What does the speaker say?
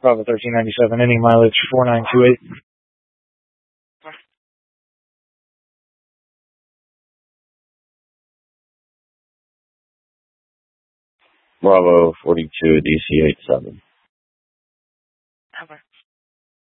Bravo 1397, ending mileage 4928. Bravo 42, DC 87.